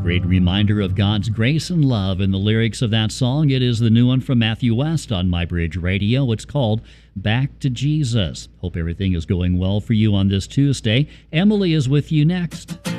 Great reminder of God's grace and love in the lyrics of that song. It is the new one from Matthew West on MyBridge Radio. It's called Back to Jesus. Hope everything is going well for you on this Tuesday. Emily is with you next.